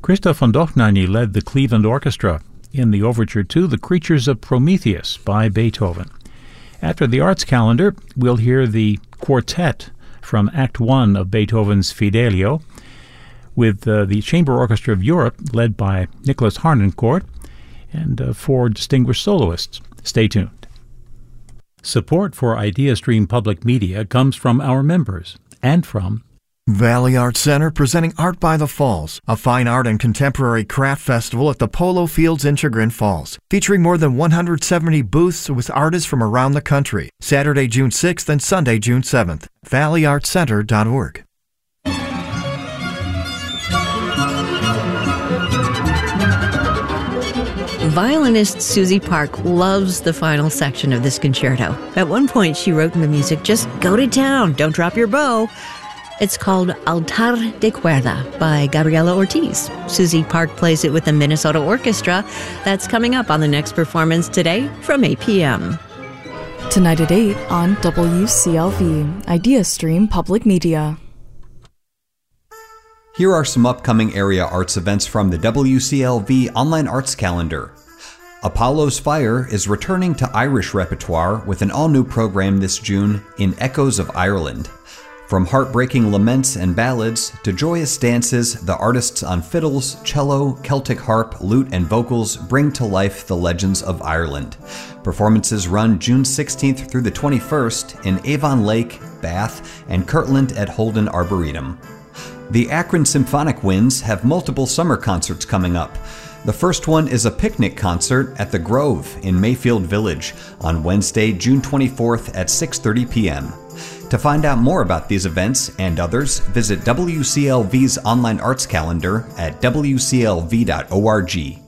Christoph von Dohnanyi led the Cleveland Orchestra in the overture to The Creatures of Prometheus by Beethoven. After the arts calendar, we'll hear the quartet from Act 1 of Beethoven's Fidelio, with the Chamber Orchestra of Europe, led by Nicholas Harnoncourt, and 4 distinguished soloists. Stay tuned. Support for IdeaStream Public Media comes from our members and from Valley Arts Center, presenting Art by the Falls, a fine art and contemporary craft festival at the Polo Fields in Chagrin Falls, featuring more than 170 booths with artists from around the country. Saturday, June 6th and Sunday, June 7th. valleyartscenter.org. Violinist Susie Park loves the final section of this concerto. At one point, she wrote in the music, "Just go to town, don't drop your bow." It's called Altar de Cuerda by Gabriela Ortiz. Susie Park plays it with the Minnesota Orchestra. That's coming up on the next performance today from 8 p.m. Tonight at 8 on WCLV, IdeaStream Public Media. Here are some upcoming area arts events from the WCLV Online Arts Calendar. Apollo's Fire is returning to Irish repertoire with an all-new program this June in Echoes of Ireland. From heartbreaking laments and ballads to joyous dances, the artists on fiddles, cello, Celtic harp, lute, and vocals bring to life the legends of Ireland. Performances run June 16th through the 21st in Avon Lake, Bath, and Kirtland at Holden Arboretum. The Akron Symphonic Winds have multiple summer concerts coming up. The first one is a picnic concert at The Grove in Mayfield Village on Wednesday, June 24th at 6:30 p.m. To find out more about these events and others, visit WCLV's online arts calendar at wclv.org.